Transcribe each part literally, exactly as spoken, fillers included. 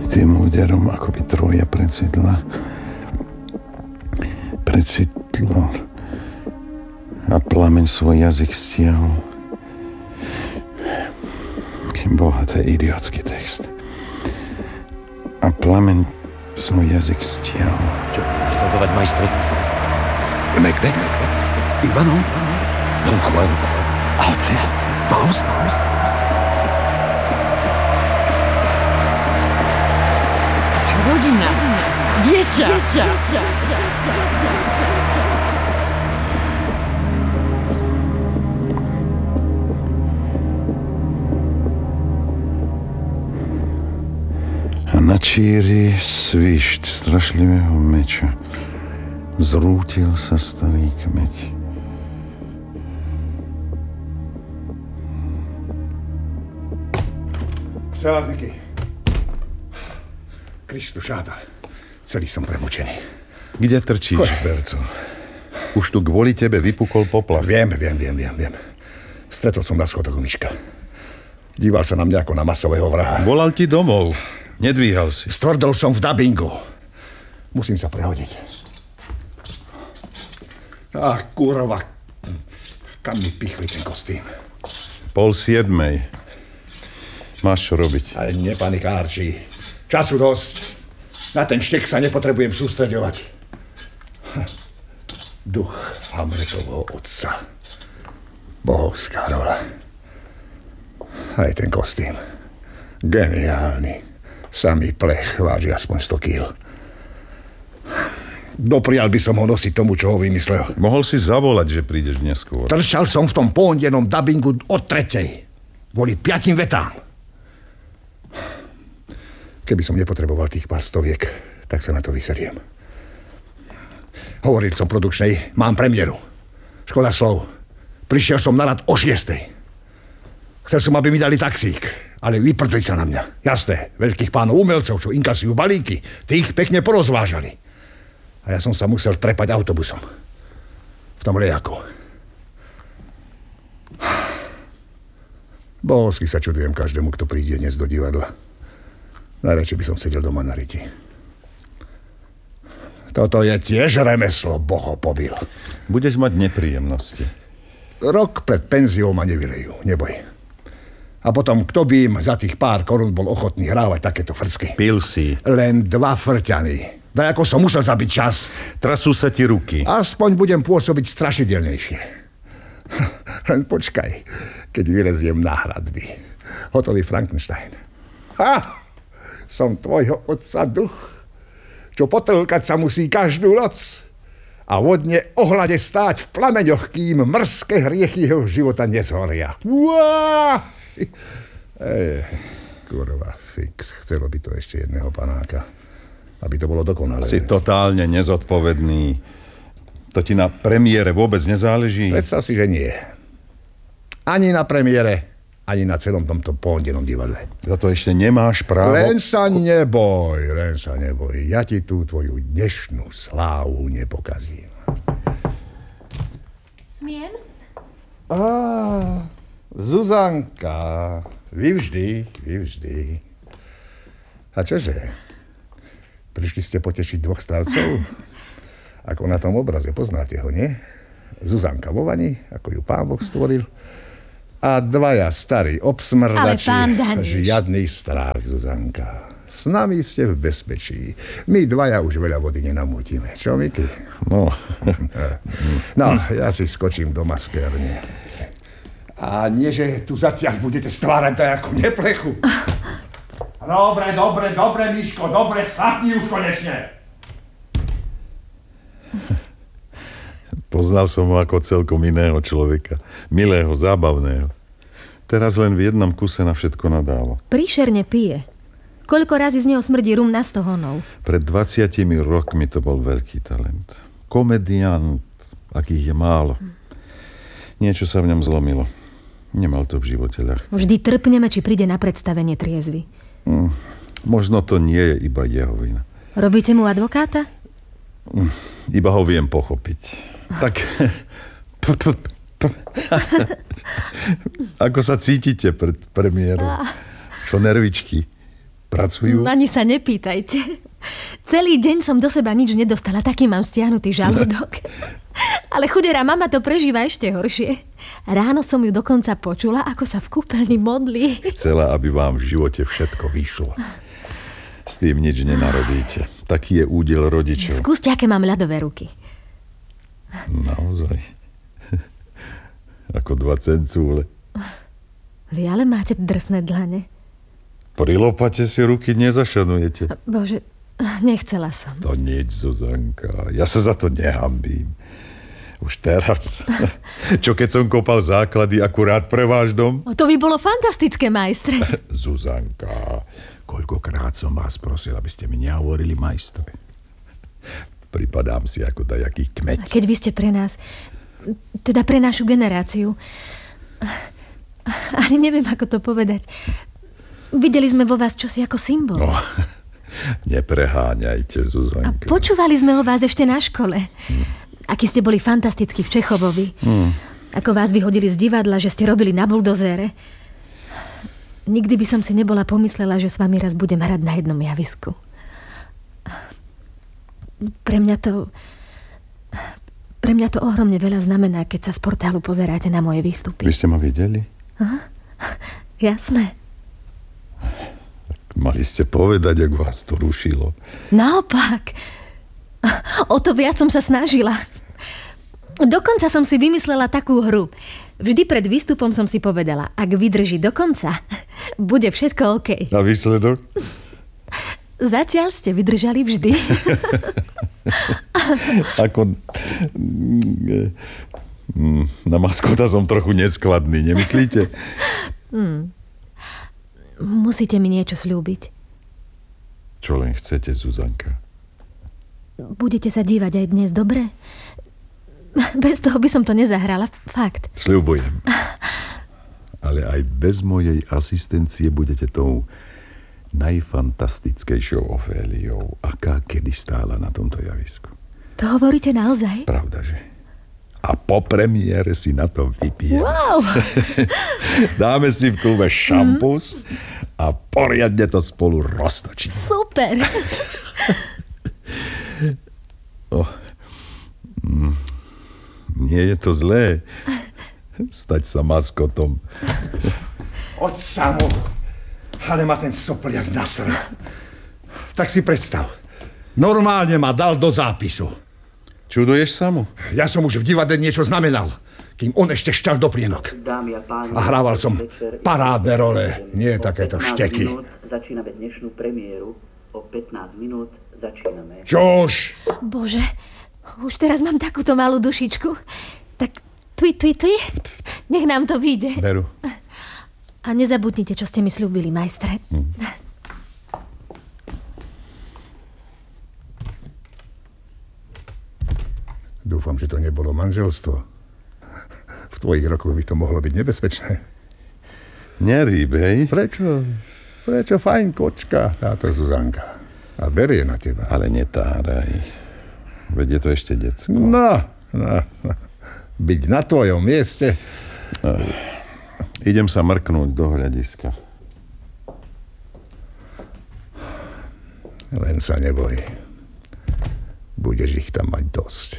tým úderom akoby Troja precitla. Precitlo a plameň svoj jazyk stiahol. Kým boha, to je idiotský text. A plameň svoj jazyk stiahol. Čo budeme sledovať, majstri? Macbeth? Ivanov? Don Juan? Alcest? Faust? Čo rodina? Dieťa! Dieťa! A na číri svišť strašlivého meča zrútil sa starý kmeť. Selázniky. Kristu šáda. Celý som premočený. Kde trčíš, Koľ? Berco? Už tu kvôli tebe vypukol poplach. Viem, viem, viem, viem, viem. Stretol som na schodoch Miška. Díval sa na mňa ako na masového vraha. Volal ti domov. Nedvíhal si. Stvrdol som v dabingu. Musím sa prehodiť. Ach, kurva. Kam mi pichli ten kostým? Pol siedmej. Máš čo robiť. Ale nepanikárči. Času dosť. Na ten štek sa nepotrebujem sústreďovať. Duch Hamletovho otca. Bohovská rola. Aj ten kostým. Geniálny. Samý plech váži aspoň sto kíl. Doprial by som ho nosiť tomu, čo ho vymyslel. Mohol si zavolať, že prídeš neskôr. Trčal som v tom pondenom dabingu od tretej. Kvôli piatim vetám. Keby som nepotreboval tých pár stoviek, tak sa na to vyseriem. Hovoril som produkčnej, mám premiéru. Škoda slov. Prišiel som na rad o šiestej. Chcel som, aby mi dali taxík, ale vyprdli sa na mňa. Jasné, veľkých pánov umelcov, čo inkasujú balíky, tých pekne porozvážali. A ja som sa musel trepať autobusom. V tom lejaku. Bohovsky sa čudujem každému, kto príde dnes do divadla. Najradšej by som sedel doma na riti. Toto je tiež remeslo, boho pobil. Budeš mať nepríjemnosti. Rok pred penziou ma nevylejú, neboj. A potom, kto by im za tých pár korún bol ochotný hrávať takéto frcky? Pil si. Len dva frťany. Daj, ako som musel zabiť čas. Trasú sa ti ruky. Aspoň budem pôsobiť strašidelnejšie. Len počkaj, keď vyleziem na hradby. Hotový Frankenstein. Ha! Som tvojho otca duch, čo potlkať sa musí každú noc a vodne ohľade stáť v plameňoch, kým mrzké hriechy jeho života nezhoria. Uá! Ej, kurva, fix. Chcelo by to ešte jedného panáka. Aby to bolo dokonalé. Si totálne nezodpovedný. To ti na premiére vôbec nezáleží? Predstav si, že nie. Ani na premiére, ani na celom tomto pondelnom divadle. Za to ešte nemáš právo? Len sa neboj, len sa neboj. Ja ti tú tvoju dnešnú slávu nepokazím. Smiem? Á, Zuzanka. Vy vždy, vy vždy. A čože? Prišli ste potešiť dvoch starcov? Ako na tom obraze, poznáte ho, nie? Zuzanka vo vani, ako ju Pán Boh stvoril. A dvaja starí obsmrdači. Ale pán Daniš. Žiadny strach, Zuzanka. S nami ste v bezpečí. My dvaja už veľa vody nenamútime. Čo, Miky? No. No, ja si skočím do maskérne. A nie, že tu zaciaľ budete stvárať tak ako neplechu. Dobre, dobre, dobre, Miško, dobre, schapni už konečne. Poznal som ho ako celkom iného človeka. Milého, zábavného. Teraz len v jednom kuse na všetko nadáva. Príšerne pije. Koľko razy z neho smrdí rum na sto honov. Pred dvadsiatimi rokmi to bol veľký talent. Komediant, akých je málo. Niečo sa v ňom zlomilo. Nemal to v živote ľahké. Vždy trpneme, či príde na predstavenie triezvy. Hmm, možno to nie je iba jeho vina. Robíte mu advokáta? Hmm, iba ho viem pochopiť. Tak... Ako sa cítite pred premiérou? Čo nervičky? Pracujú? Ani sa nepýtajte. Celý deň som do seba nič nedostala, taký mám stiahnutý žalúdok. Ale chudera mama to prežíva ešte horšie. Ráno som ju dokonca počula, ako sa v kúpeľni modlí. Chcela, aby vám v živote všetko vyšlo. S tým nič nenarobíte. Taký je údel rodičov. Skúste, aké mám ľadové ruky. Naozaj. Ako dva cencúle. Vy ale máte drsné dlane. Pri lopate si ruky nezašanujete. Bože, nechcela som. To nič, Zuzanka. Ja sa za to nehambím. Už teraz. Čo keď som kopal základy akurát pre váš dom? To by bolo fantastické, majstre. Zuzanka, koľkokrát som vás prosil, aby ste mi nehovorili majstre. Pripadám si ako dajaký kmeť. Keď vy ste pre nás, teda pre našu generáciu, ani neviem, ako to povedať. Videli sme vo vás čosi ako symbol. No, nepreháňajte, Zuzanka. A počúvali sme o vás ešte na škole. Hm. Aký ste boli fantastickí v Čechovovi. Hm. Ako vás vyhodili z divadla, že ste robili na buldozére. Nikdy by som si nebola pomyslela, že s vami raz budem hrať na jednom javisku. Pre mňa to... Pre mňa to ohromne veľa znamená, keď sa z portálu pozeráte na moje výstupy. Vy ste ma videli? Aha, jasné. Mali ste povedať, ak vás to rušilo. Naopak. O to viac som sa snažila. Dokonca som si vymyslela takú hru. Vždy pred výstupom som si povedala, ak vydrží do konca, bude všetko OK. A výsledok? Zatiaľ ste vydržali vždy. Ako... Na maskota som trochu neskladný, nemyslíte? Hmm. Musíte mi niečo sľúbiť. Čo len chcete, Zuzanka? Budete sa dívať aj dnes, dobre? Bez toho by som to nezahrala, fakt. Sľubujem. Ale aj bez mojej asistencie budete tou najfantastickejšou Oféliou, aká kedy stála na tomto javisku. To hovoríte naozaj? Pravda, že? A po premiére si na to vypijeme. Wow! Dáme si v klube šampus a poriadne to spolu roztočíme. Super! Oh. Mm. Nie je to zlé stať sa maskotom. Od samu. Ale ma ten sopliak nasral. Tak si predstav. Normálne ma dal do zápisu. Čuduješ sa mu? Ja som už v divadle niečo znamenal, kým on ešte šťal do plienok. A hrával som parádne role, nie takéto šteky. Začíname dnešnú premiéru. O pätnásť minút začíname. Čož? Bože, už teraz mám takúto malú dušičku. Tak tui, tui, tui. Nech nám to vyjde. Beru. A nezabudnite, čo ste mi sľúbili, majstre. Hm. Dúfam, že to nebolo manželstvo. V tvojich rokoch by to mohlo byť nebezpečné. Neríbej. Prečo? Prečo fajn kočka, táto Zuzanka. A berie na teba. Ale netáraj. Veď je to ešte decko. No, no, no. Byť na tvojom mieste. No, idem sa mrknúť do hľadiska. Len sa neboj. Budeš ich tam mať dosť.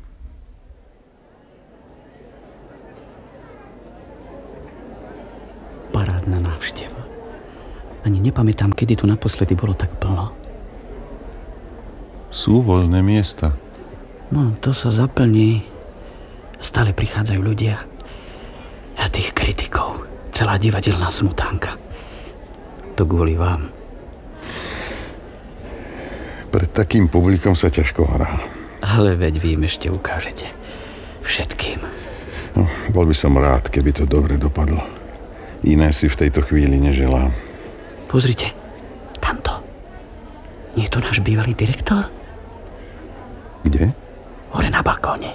Parádna návšteva. Ani nepamätám, kedy tu naposledy bolo tak plno. Sú voľné miesta. No, to sa zaplní. Stále prichádzajú ľudia. A tých kritikov. Celá divadelná smutánka. To kvôli vám. Pred takým publikom sa ťažko hrá. Ale veď vy im ešte ukážete. Všetkým. No, bol by som rád, keby to dobre dopadlo. Iné si v tejto chvíli neželám. Pozrite, tamto. Nie je to náš bývalý direktor? Kde? Hore na balkóne.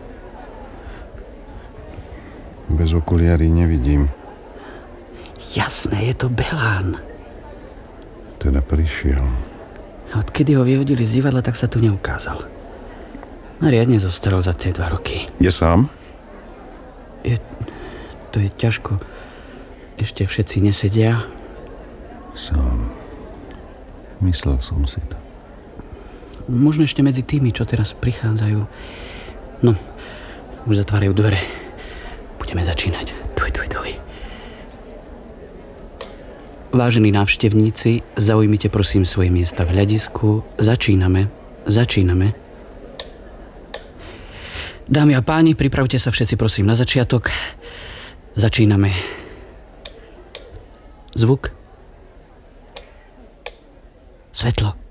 Bez okuliarí nevidím. Jasné, je to Belán. Teda prišiel. Odkedy ho vyhodili z divadla, tak sa tu neukázal. A riadne zostarol za tie dva roky. Je sám? Je... To je ťažko. Ešte všetci nesedia. Sám. Myslel som si to. Možno ešte medzi tými, čo teraz prichádzajú. No, už zatvárajú dvere. Budeme začínať. Tuj, tuj, tuj. Vážení návštevníci, zaujmite prosím svoje miesta v hľadisku. Začíname. Začíname. Dámy a páni, pripravte sa všetci prosím na začiatok. Začíname. Zvuk. Svetlo.